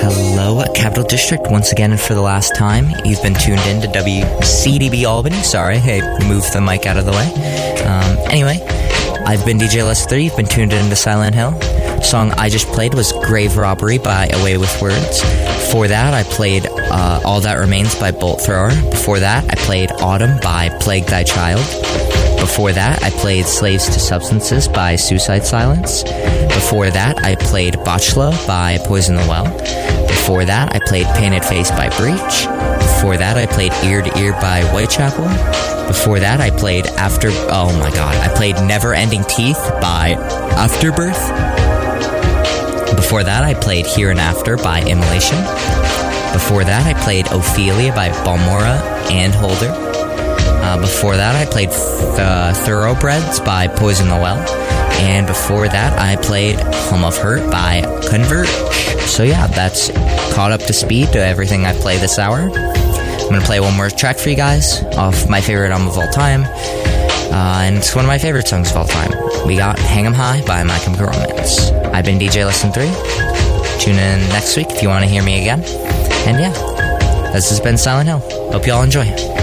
Hello, Capital District, once again and for the last time. You've been tuned in to WCDB Albany. Sorry, hey, moved the mic out of the way. Anyway, I've been DJ Les 3. You've been tuned in to Silent Hill. The song I just played was Grave Robbery by Away With Words. Before that, I played All That Remains by Bolt Thrower. Before that, I played Autumn by Plague Thy Child. Before that, I played Slaves to Substances by Suicide Silence. Before that, I played Botchla by Poison the Well. Before that, I played Painted Face by Breach. Before that, I played Ear to Ear by Whitechapel. Before that, I played I played Never Ending Teeth by Afterbirth. Before that, I played Here and After by Immolation. Before that, I played Ophelia by Balmora and Holder. Before that, I played Thoroughbreds by Poison the Well. And before that, I played Home of Hurt by Converge. So yeah, that's caught up to speed to everything I play this hour. I'm going to play one more track for you guys off my favorite album of all time. And it's one of my favorite songs of all time. We got Hang 'Em High by My Chemical Romance. I've been DJ Lesson 3. Tune in next week if you want to hear me again. And yeah, this has been Silent Hill. Hope you all enjoy.